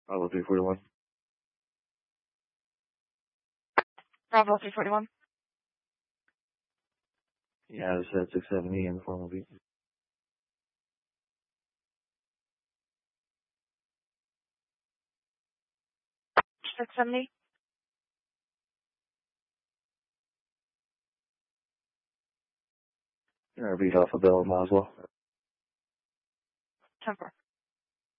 Bravo 341. Bravo 341. Yeah, it's at 670 in the formal beat. $670. Beat Alpha Bell, Maslow. 10-4.